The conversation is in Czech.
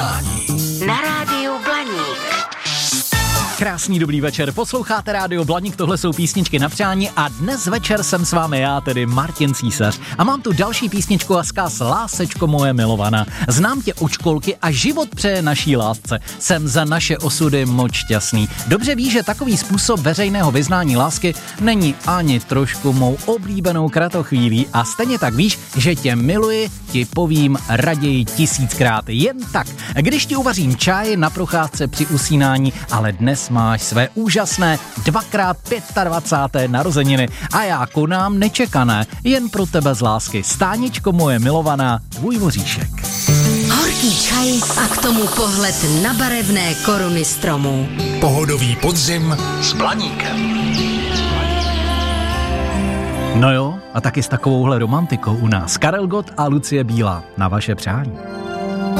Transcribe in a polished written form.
Na rádiu Blaník. Krásný dobrý večer, posloucháte Rádio Blaník, tohle jsou písničky na přání a dnes večer jsem s vámi já, tedy Martin Císař. A mám tu další písničku a vzkaz: Lásečko moje milovaná, znám tě od školky a život přeje naší lásce. Jsem za naše osudy moc šťastný. Dobře víš, že takový způsob veřejného vyznání lásky není ani trošku mou oblíbenou kratochvílí a stejně tak víš, že tě miluji, ti povím raději 1000krát. Jen tak, když ti uvařím čaj na procházce při usínání, ale dnes máš své úžasné 2x25. narozeniny a já konám nečekané, jen pro tebe z lásky. Stáničko moje milovaná, tvůj voříšek. Horký čaj a k tomu pohled na barevné koruny stromů. Pohodový podzim s Blaníkem. No jo, a taky s takovouhle romantikou u nás Karel Gott a Lucie Bílá na vaše přání.